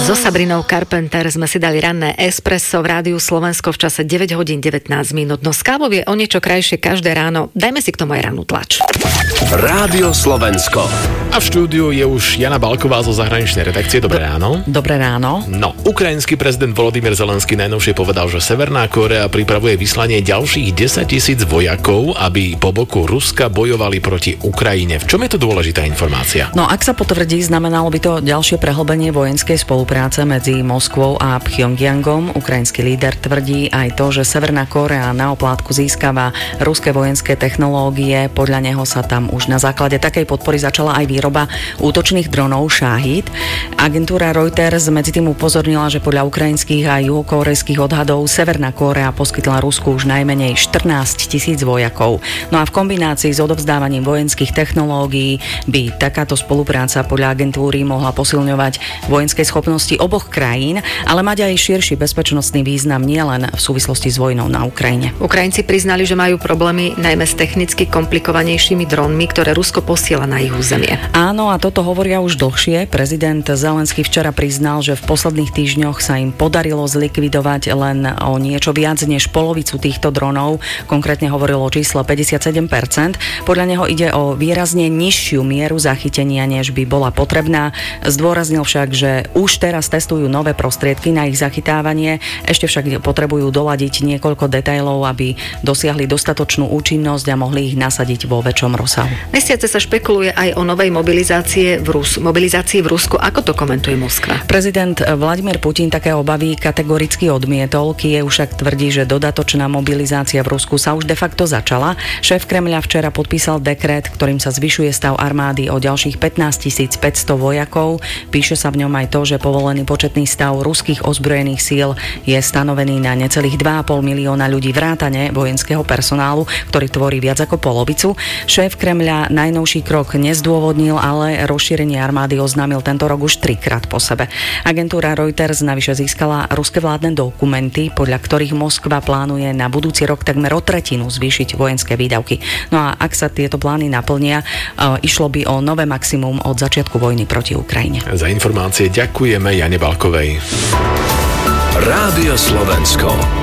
So Sabrinou Carpenter sme si dali ranné espresso v Rádiu Slovensko v čase 9 hodín 19 minút. No s kávou je o niečo krajšie každé ráno. Dajme si k tomu aj rannú tlač. Rádio Slovensko. A v štúdiu je už Jana Balková zo zahraničnej redakcie. Dobré ráno. Dobré ráno. No, ukrajinský prezident Volodymyr Zelenský najnovšie povedal, že Severná Kórea pripravuje vyslanie ďalších 10 000 vojakov, aby po boku Ruska bojovali proti Ukrajine. V čom je to dôležitá informácia? No, ak sa potvrdí, znamenalo by to ďalšie prehlbenie vojenskej spolupráce medzi Moskvou a Pjongjangom. Ukrajinský líder tvrdí aj to, že Severná Kórea na oplátku získava ruské vojenské technológie. Podľa neho sa tam už na základe takej podpory začala aj výroba útočných dronov Šahid. Agentúra Reuters medzi tým upozornila, že podľa ukrajinských a juhokórejských odhadov Severná Kórea poskytla Rusku už najmenej 14 000 vojakov. No a v kombinácii s odovzdávaním vojenských technológií by takáto spolupráca podľa agentúry mohla posilňovať vojenské schopnosti oboch krajín, ale mať aj širší bezpečnostný význam nielen v súvislosti s vojnou na Ukrajine. Ukrajinci priznali, že majú problémy najmä s technicky komplikovanejšími dronmi, ktoré Rusko posiela na ich územie. Áno, a toto hovoria už dlhšie. Prezident Zelenský včera priznal, že v posledných týždňoch sa im podarilo zlikvidovať len o niečo viac než polovicu týchto dronov. Konkrétne hovoril o čísle 57%. Podľa neho ide o výrazne nižšiu mieru zachytenia, než by bola potrebná. Zdôraznil však, že už teraz testujú nové prostriedky na ich zachytávanie. Ešte však potrebujú doladiť niekoľko detailov, aby dosiahli dostatočnú účinnosť a mohli ich nasadiť vo väčšom rozsahu. Mesiace sa špekuluje aj o novej mobilizácii v Rusku. Ako to komentuje Moskva? Prezident Vladimír Putin také obavy kategoricky odmietol. Kyjev však tvrdí, že dodatočná mobilizácia v Rusku sa už de facto začala. Šéf Kremľa včera podpísal dekret, ktorým sa zvyšuje stav armády o ďalších 15 500 vojakov. Píše sa v ňom aj to, že povolený početný stav ruských ozbrojených síl je stanovený na necelých 2,5 milióna ľudí vrátane vojenského personálu, ktorý tvorí viac ako polovicu. Šéf Kremľa najnovší krok nezdôvodnil, ale rozšírenie armády oznámil tento rok už 3-krát po sebe. Agentúra Reuters navyše získala ruské vládne dokumenty, podľa ktorých Moskva plánuje na budúci rok takmer o tretinu zvýšiť vojenské výdavky. No a ak sa tieto plány naplnia, išlo by o nové maximum od začiatku vojny proti Ukrajine. Za informácie ďakujeme Jane Balkovej. Rádio Slovensko.